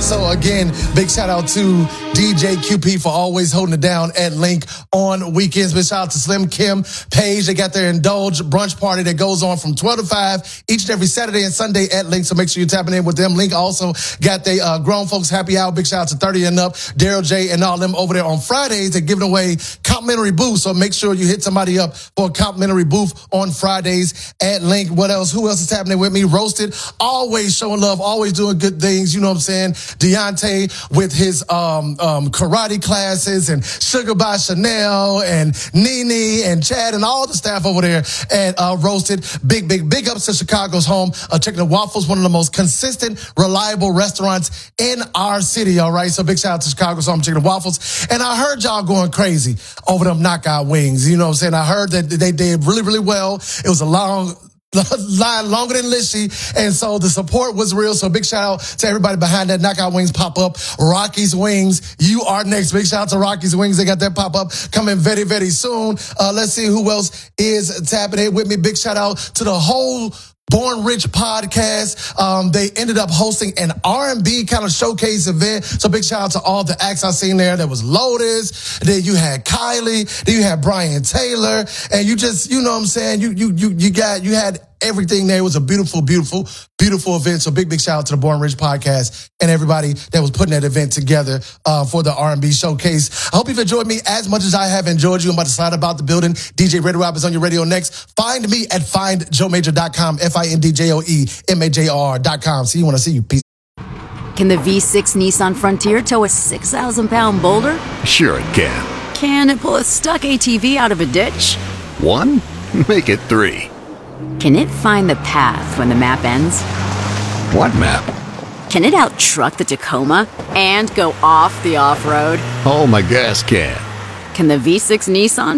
So again, big shout out to DJ QP for always holding it down at Link on weekends. Big shout out to Slim Kim Page. They got their Indulge brunch party that goes on from 12 to 5 each and every Saturday and Sunday at Link. So make sure you're tapping in with them. Link also got their grown folks happy hour. Big shout out to 30 and up, Daryl J and all them over there on Fridays. They're giving away complimentary booths. So make sure you hit somebody up for a complimentary booth on Fridays at Link. What else? Who else is happening with me? Roasted, always showing love, always doing good things. You know what I'm saying? Deontay with his karate classes and Sugar by Chanel and Nene and Chad and all the staff over there at Roasted. Big ups to Chicago's home. Chicken and Waffles, one of the most consistent, reliable restaurants in our city, all right? So big shout out to Chicago's home, Chicken and Waffles. And I heard y'all going crazy over them knockout wings. You know what I'm saying? I heard that they did really, really well. It was a line longer than Lishy, and so the support was real. So big shout out to everybody behind that. Knockout Wings pop up, Rocky's Wings. You are next. Big shout out to Rocky's Wings. They got that pop up coming very, very soon. Let's see who else is tapping in with me. Big shout out to the whole Born Rich podcast. They ended up hosting an R&B kind of showcase event. So big shout out to all the acts I seen there. There was Lotus. Then you had Kylie. Then you had Brian Taylor. And you just, you know what I'm saying? You had everything there. It was a beautiful event. So big shout out to the Born Rich podcast and everybody that was putting that event together for the R&B showcase. I hope you've enjoyed me as much as I have enjoyed you. I'm about to slide about the building. DJ Radio Rob is on your radio next. Find me at findjoemajor.com, FINDJOEMAJR.com. See you when I see you. Peace. Can the V6 Nissan Frontier tow a 6,000-pound boulder? Sure it can. Can it pull a stuck ATV out of a ditch? 1? Make it 3. Can it find the path when the map ends? What map? Can it out-truck the Tacoma and go off the off-road? Oh, my gas can. Can the V6 Nissan